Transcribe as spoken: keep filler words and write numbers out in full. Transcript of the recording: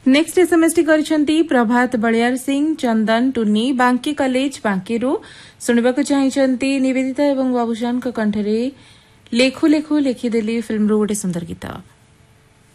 Next SMS T କରିଛନ୍ତି प्रभात बलियार सिंह चंदन टुनी बांकी college बांकीरू शुणवाक चाहती निवेदिता एवं बाबूशान कंठरे लेखु लेखु लेखिदेली फिल्म रू गोटे सुंदर गीत।